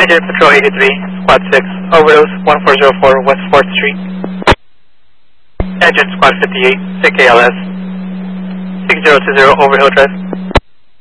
Engine Patrol 83, Squad 6, Overdose 1404 West 4th Street. Engine Squad 58, CKLS 6020 Overhill Drive.